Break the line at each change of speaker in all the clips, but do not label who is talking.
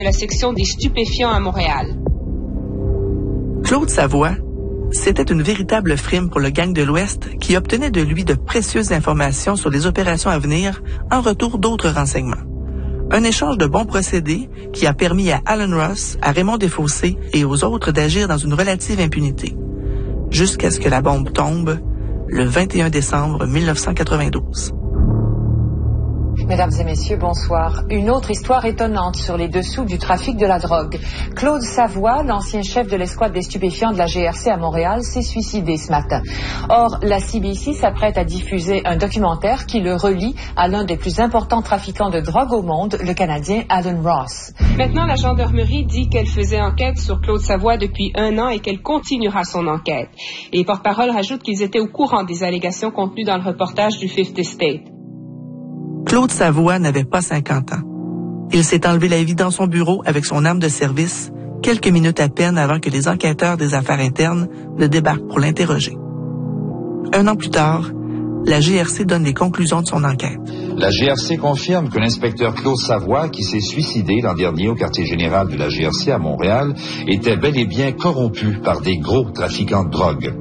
la section des stupéfiants à Montréal.
Claude Savoie, c'était une véritable frime pour le gang de l'Ouest qui obtenait de lui de précieuses informations sur les opérations à venir en retour d'autres renseignements. Un échange de bons procédés qui a permis à Alan Ross, à Raymond Desfossés et aux autres d'agir dans une relative impunité. Jusqu'à ce que la bombe tombe le 21 décembre 1992.
Mesdames et messieurs, bonsoir. Une autre histoire étonnante sur les dessous du trafic de la drogue. Claude Savoie, l'ancien chef de l'escouade des stupéfiants de la GRC à Montréal, s'est suicidé ce matin. Or, la CBC s'apprête à diffuser un documentaire qui le relie à l'un des plus importants trafiquants de drogue au monde, le Canadien Alan Ross.
Maintenant, la gendarmerie dit qu'elle faisait enquête sur Claude Savoie depuis 1 an et qu'elle continuera son enquête. Les porte-paroles rajoutent qu'ils étaient au courant des allégations contenues dans le reportage du Fifth Estate.
Claude Savoie n'avait pas 50 ans. Il s'est enlevé la vie dans son bureau avec son arme de service, quelques minutes à peine avant que les enquêteurs des affaires internes ne débarquent pour l'interroger. 1 an plus tard, la GRC donne les conclusions de son enquête.
La GRC confirme que l'inspecteur Claude Savoie, qui s'est suicidé l'an dernier au quartier général de la GRC à Montréal, était bel et bien corrompu par des gros trafiquants de drogue.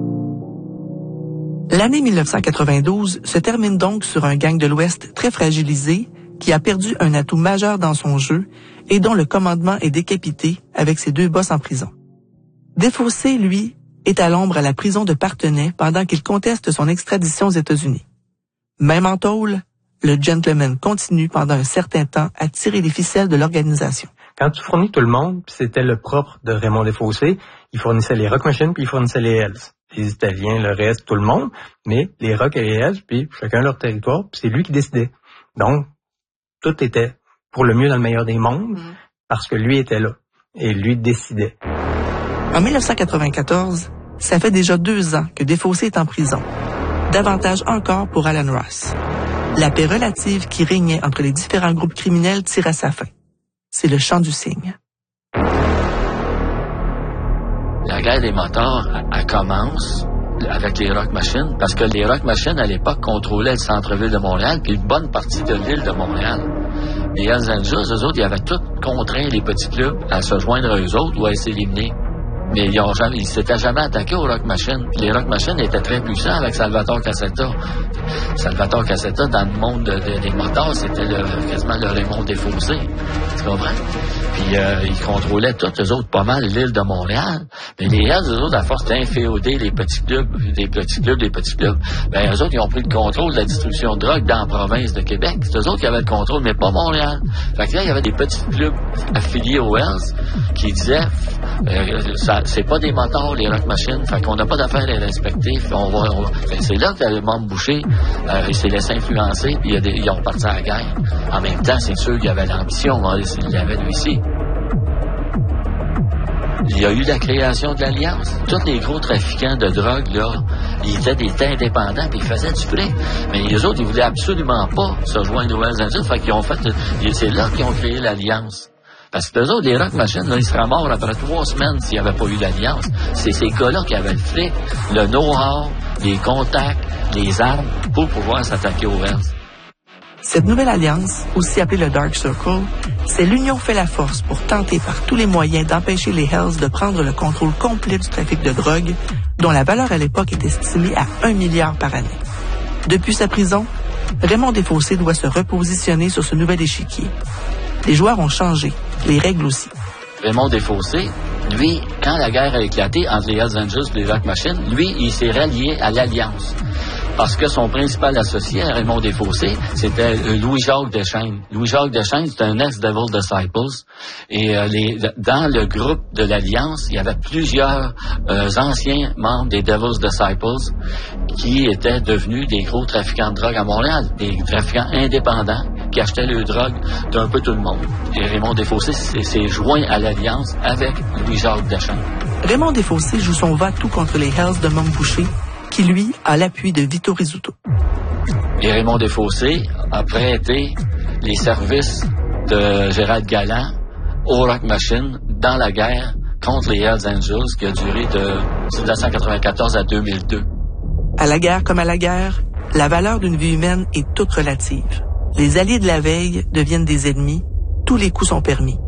L'année 1992 se termine donc sur un gang de l'Ouest très fragilisé qui a perdu un atout majeur dans son jeu et dont le commandement est décapité avec ses 2 boss en prison. Desfossés, lui, est à l'ombre à la prison de Parthenay pendant qu'il conteste son extradition aux États-Unis. Même en tôle, le gentleman continue pendant un certain temps à tirer les ficelles de l'organisation.
Quand tu fournis tout le monde, c'était le propre de Raymond Desfossés, il fournissait les Rock Machine puis il fournissait les Hells. Les Italiens, le reste, tout le monde, mais les Rock et les Hells, puis chacun leur territoire, puis c'est lui qui décidait. Donc, tout était pour le mieux dans le meilleur des mondes, parce que lui était là, et lui décidait.
En 1994, ça fait déjà 2 ans que Desfossés est en prison. Davantage encore pour Alan Ross. La paix relative qui régnait entre les différents groupes criminels tire à sa fin. C'est le chant du cygne.
La guerre des motards, elle commence avec les Rock Machine, parce que les Rock Machine, à l'époque, contrôlaient le centre-ville de Montréal, puis une bonne partie de l'île de Montréal. Les Hells Angels, eux autres, ils avaient tous contraint les petits clubs à se joindre à eux autres ou à s'éliminer. Mais ils s'étaient jamais attaqués aux Rock Machine. Les Rock Machine étaient très puissants avec Salvatore Cassetta. Salvatore Cassetta, dans le monde des motards, c'était quasiment le Raymond Desfossés. Tu comprends? Puis ils contrôlaient tous, eux autres, pas mal l'île de Montréal. Mais les Hells, eux autres, à force d'inféoder les petits clubs, ben eux autres, ils ont pris le contrôle de la distribution de drogue dans la province de Québec. C'est eux autres qui avaient le contrôle, mais pas Montréal. Fait que là, il y avait des petits clubs affiliés aux Hells qui disaient c'est pas des motards, les Rock Machine, fait qu'on n'a pas d'affaire à les respecter. C'est là que le membre Boucher il s'est laissé influencer, puis ils ont parti à la guerre. En même temps, c'est sûr qu'il y avait l'ambition, il y avait réussi. Il y a eu la création de l'Alliance. Tous les gros trafiquants de drogue, là, ils étaient indépendants et ils faisaient du prix. Mais les autres, ils voulaient absolument pas se joindre aux Hells Angels, fait qu'ils ont fait... C'est là qu'ils ont créé l'Alliance. Parce que eux autres, les Rock Machine, là, ils seraient morts après 3 semaines s'il n'y avait pas eu l'Alliance. C'est ces gars-là qui avaient le fric, le know-how, les contacts, les armes pour pouvoir s'attaquer aux Hells.
Cette nouvelle alliance, aussi appelée le Dark Circle, c'est l'union fait la force pour tenter par tous les moyens d'empêcher les Hells de prendre le contrôle complet du trafic de drogue, dont la valeur à l'époque est estimée à 1 milliard par année. Depuis sa prison, Raymond Desfossés doit se repositionner sur ce nouvel échiquier. Les joueurs ont changé, les règles aussi.
Raymond Desfossés, lui, quand la guerre a éclaté entre les Hells Angels et les Rock Machine, lui, il s'est rallié à l'Alliance. Parce que son principal associé à Raymond Desfossés, c'était Louis-Jacques Deschaines. Louis-Jacques Deschaines, c'est un ex-Devil Disciples. Et dans le groupe de l'Alliance, il y avait plusieurs anciens membres des Devil's Disciples qui étaient devenus des gros trafiquants de drogue à Montréal, des trafiquants indépendants qui achetaient le drogue d'un peu tout le monde. Et Raymond Desfossés s'est joint à l'Alliance avec Louis-Jacques Deschaines.
Raymond Desfossés joue son va-tout contre les Hells de Mom Boucher, qui, lui, a l'appui de Vito Rizzuto.
Et Raymond Desfossés a prêté les services de Gérald Galland au Rock Machine dans la guerre contre les Hells Angels qui a duré de 1994 à 2002.
À la guerre comme à la guerre, la valeur d'une vie humaine est toute relative. Les alliés de la veille deviennent des ennemis, tous les coups sont permis.